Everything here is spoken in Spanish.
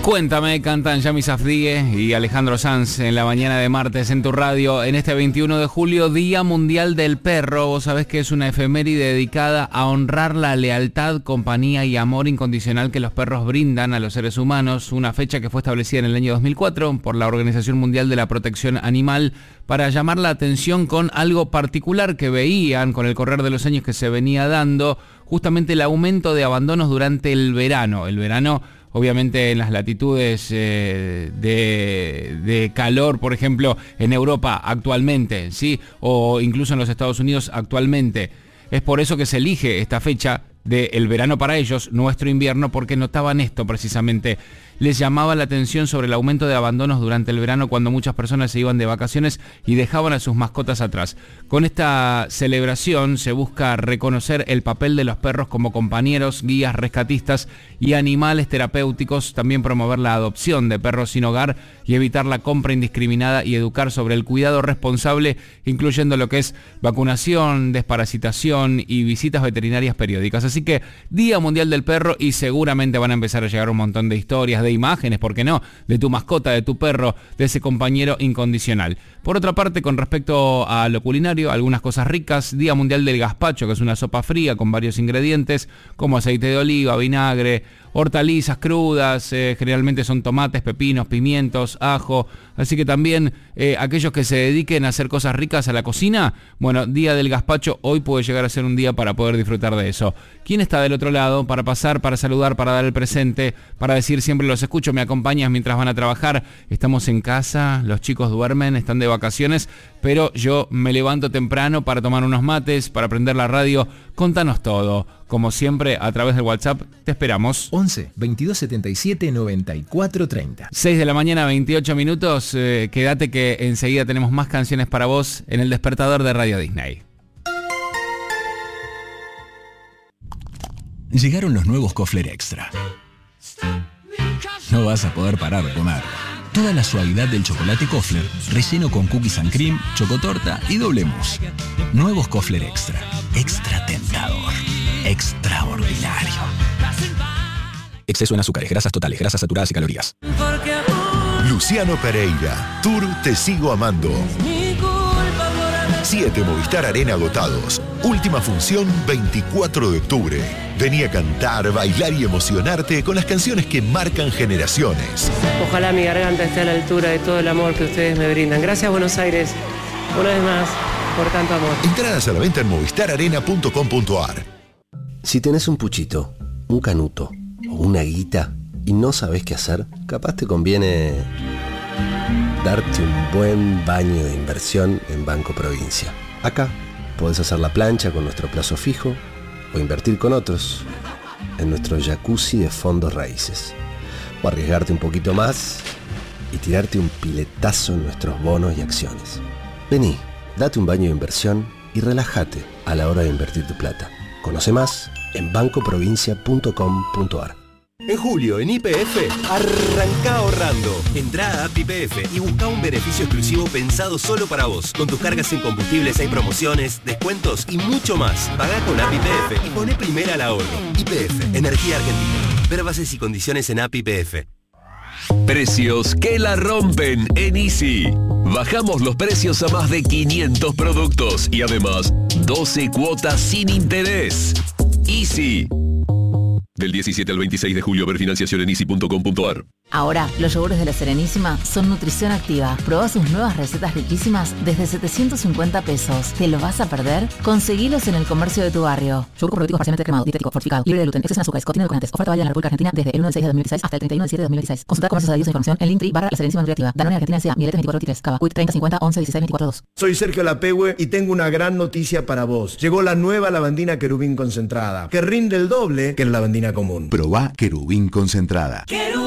Cuéntame, cantan Yami Safdie y Alejandro Sanz en la mañana de martes en tu radio. En este 21 de julio, Día Mundial del Perro. Vos sabés que es una efeméride dedicada a honrar la lealtad, compañía y amor incondicional que los perros brindan a los seres humanos. Una fecha que fue establecida en el año 2004 por la Organización Mundial de la Protección Animal para llamar la atención con algo particular que veían con el correr de los años que se venía dando, justamente el aumento de abandonos durante el verano. El verano, obviamente, en las latitudes de calor, por ejemplo, en Europa actualmente, ¿sí? O incluso en los Estados Unidos actualmente. Es por eso que se elige esta fecha del verano para ellos, nuestro invierno, porque notaban esto precisamente. Les llamaba la atención sobre el aumento de abandonos durante el verano cuando muchas personas se iban de vacaciones y dejaban a sus mascotas atrás. Con esta celebración se busca reconocer el papel de los perros como compañeros, guías, rescatistas y animales terapéuticos, también promover la adopción de perros sin hogar y evitar la compra indiscriminada y educar sobre el cuidado responsable, incluyendo lo que es vacunación, desparasitación y visitas veterinarias periódicas. Así que Día Mundial del Perro, y seguramente van a empezar a llegar un montón de historias, de imágenes, ¿por qué no?, de tu mascota, de tu perro, de ese compañero incondicional. Por otra parte, con respecto a lo culinario, algunas cosas ricas. Día Mundial del Gazpacho, que es una sopa fría con varios ingredientes como aceite de oliva, vinagre, hortalizas crudas, generalmente son tomates, pepinos, pimientos, ajo. Así que también aquellos que se dediquen a hacer cosas ricas a la cocina, bueno, Día del Gazpacho hoy puede llegar a ser un día para poder disfrutar de eso. ¿Quién está del otro lado para pasar, para saludar, para dar el presente, para decir siempre los escucho, me acompañas mientras van a trabajar? Estamos en casa, los chicos duermen, están de vacaciones, pero yo me levanto temprano para tomar unos mates, para prender la radio. Contanos todo. Como siempre, a través del WhatsApp, te esperamos. 11 22 77 94 30. 6 de la mañana, 28 minutos. Quédate que enseguida tenemos más canciones para vos en el despertador de Radio Disney. Llegaron los nuevos Kofler Extra. No vas a poder parar de comer. Toda la suavidad del chocolate Kofler, relleno con cookies and cream, chocotorta y doble mousse. Nuevos Kofler Extra. Extra tentador. Extraordinario. Exceso en azúcares, grasas totales, grasas saturadas y calorías. Luciano Pereira, Tour Te Sigo Amando. 7 Movistar Arena agotados. Última función 24 de octubre. Vení a cantar, bailar y emocionarte con las canciones que marcan generaciones. Ojalá mi garganta esté a la altura de todo el amor que ustedes me brindan. Gracias, Buenos Aires, una vez más, por tanto amor. Entradas a la venta en movistararena.com.ar. Si tenés un puchito, un canuto o una guita y no sabés qué hacer, capaz te conviene darte un buen baño de inversión en Banco Provincia. Acá podés hacer la plancha con nuestro plazo fijo o invertir con otros en nuestro jacuzzi de fondos raíces. O arriesgarte un poquito más y tirarte un piletazo en nuestros bonos y acciones. Vení, date un baño de inversión y relájate a la hora de invertir tu plata. Conoce más en bancoprovincia.com.ar. En julio, en YPF, arranca ahorrando. Entrá a App YPF y busca un beneficio exclusivo pensado solo para vos. Con tus cargas en combustibles hay promociones, descuentos y mucho más. Pagá con App YPF y poné primera al ahorro. YPF, Energía Argentina. Ver bases y condiciones en App YPF. Precios que la rompen en Easy. Bajamos los precios a más de 500 productos y además 12 cuotas sin interés. Easy. Del 17 al 26 de julio, ver financiación en easy.com.ar. Ahora, los yogures de La Serenísima son nutrición activa. Probá sus nuevas recetas riquísimas desde 750 pesos. ¿Te lo vas a perder? Conseguilos en el comercio de tu barrio. Yogur probiótico parcialmente cremado, dietético, fortificado, libre de gluten, exceso en azúcares, contiene edulcorantes. Oferta válida en la República Argentina desde el 1 del 6 de 2016 hasta el 31 del 7 de 2016. Consulta comercios adheridos e información en Linktree / La Serenísima Nutriactiva. Danone Argentina S.A. Miletes 2423. Cava. Quit 30 50 11 16 24 2. Soy Sergio Lapehue y tengo una gran noticia para vos. Llegó la nueva lavandina Querubín concentrada, que rinde el doble que la lavandina común. Probá Querubín concentrada. Querubín.